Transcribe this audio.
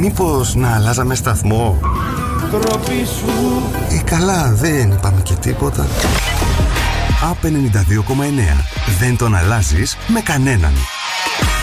Μήπως να αλλάζαμε σταθμό? Τροπή σου. Καλά, δεν είπαμε και τίποτα. ΑΠ 92,9. Δεν τον αλλάζεις με κανέναν.